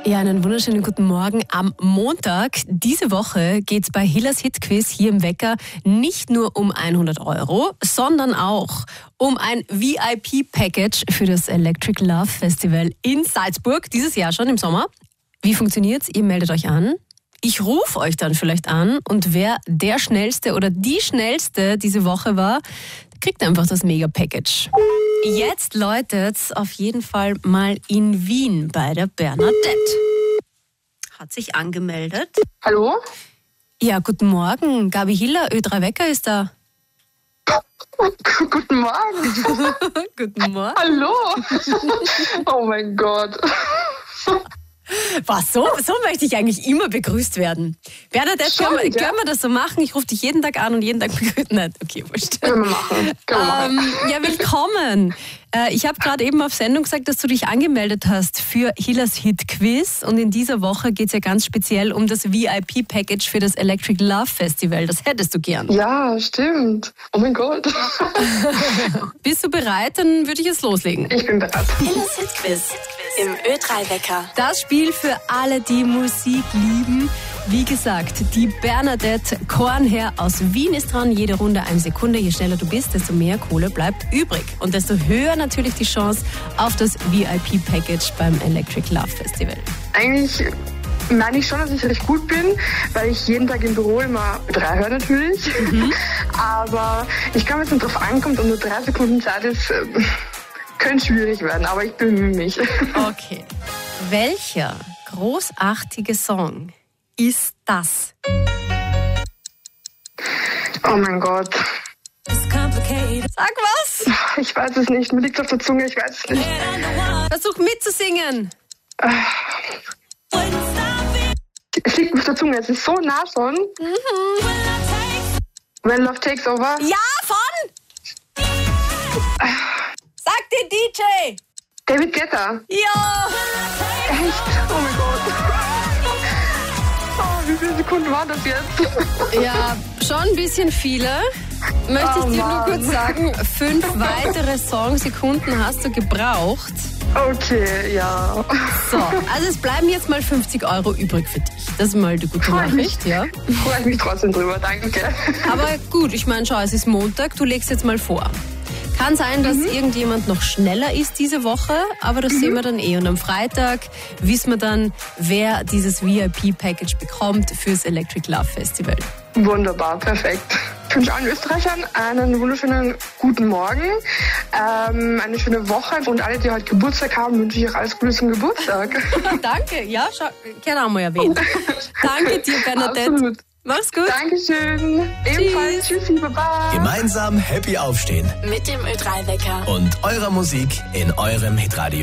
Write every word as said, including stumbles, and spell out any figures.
Ja, einen wunderschönen guten Morgen am Montag. Diese Woche geht's bei Hillers Hitquiz hier im Wecker nicht nur um hundert Euro, sondern auch um ein V I P-Package für das Electric Love Festival in Salzburg, dieses Jahr schon im Sommer. Wie funktioniert's? Ihr meldet euch an. Ich rufe euch dann vielleicht an und wer der Schnellste oder die Schnellste diese Woche war, kriegt einfach das Mega-Package. Jetzt läutet's auf jeden Fall mal in Wien bei der Bernadette. Hat sich angemeldet. Hallo? Ja, guten Morgen. Gabi Hiller, Ö drei Wecker ist da. Guten Morgen. Guten Morgen. Hallo. Oh mein Gott. Was, so, so möchte ich eigentlich immer begrüßt werden. Bernadette, können wir, können wir das so machen? Ich rufe dich jeden Tag an und jeden Tag begrüßen. Nein, okay, wurscht. Können wir machen. Können wir machen. Ähm, ja, willkommen. Äh, ich habe gerade eben auf Sendung gesagt, dass du dich angemeldet hast für Hillers Hit Quiz. Und in dieser Woche geht es ja ganz speziell um das V I P-Package für das Electric Love Festival. Das hättest du gern. Ja, stimmt. Oh mein Gott. Bist du bereit? Dann würde ich jetzt loslegen. Ich bin bereit. Hillers Hit Quiz im Ö drei Wecker. Das Spiel für alle, die Musik lieben. Wie gesagt, die Bernadette Kornherr aus Wien ist dran. Jede Runde eine Sekunde. Je schneller du bist, desto mehr Kohle bleibt übrig. Und desto höher natürlich die Chance auf das V I P-Package beim Electric Love Festival. Eigentlich meine ich schon, dass ich recht gut bin, weil ich jeden Tag im Büro immer drei höre natürlich. Mhm. Aber ich glaube, wenn es nicht drauf ankommt und nur drei Sekunden Zeit ist, äh, könnte schwierig werden. Aber ich bemühe mich. Okay. Welcher großartige Song ist das? Oh mein Gott. Sag was! Ich weiß es nicht. Mir liegt auf der Zunge, ich weiß es nicht. Versuch mitzusingen. Es liegt auf der Zunge, es ist so nah schon. Mhm. When Love Takes Over. Ja, von? Sag dir D J! David Guetta. Ja! Echt? Oh mein Gott. Oh, wie viele Sekunden waren das jetzt? Ja, schon ein bisschen viele. Möchte ich Oh, dir Mann. nur kurz sagen, fünf weitere Songsekunden hast du gebraucht. Okay, ja. So, also es bleiben jetzt mal fünfzig Euro übrig für dich. Das ist mal die gute Freu Nachricht, mich. ja. Freue ich mich trotzdem drüber, danke. Aber gut, ich meine, schau, es ist Montag, du legst jetzt mal vor. Kann sein, dass mhm. irgendjemand noch schneller ist diese Woche, aber das mhm. sehen wir dann eh. Und am Freitag wissen wir dann, wer dieses V I P-Package bekommt fürs Electric Love Festival. Wunderbar, perfekt. Ich wünsche allen Österreichern einen wunderschönen guten Morgen, ähm, eine schöne Woche und alle, die heute Geburtstag haben, wünsche ich auch alles Gute zum Geburtstag. Danke, ja, schau, gerne haben wir erwähnt. Danke dir, Bernadette. Absolut. Mach's gut. Dankeschön. Ebenfalls. Tschüssi, baba. Gemeinsam happy aufstehen Mit dem Ö drei Wecker. und eurer Musik in eurem Hitradio.